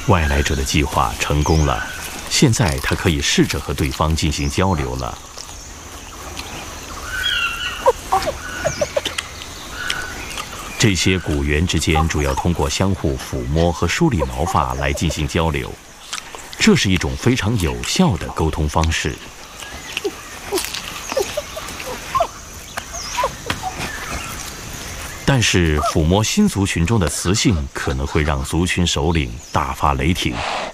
外来者的计划成功了，现在他可以试着和对方进行交流了。这些古猿之间主要通过相互抚摸和梳理毛发来进行交流，这是一种非常有效的沟通方式。但是，抚摸新族群中的雌性可能会让族群首领大发雷霆，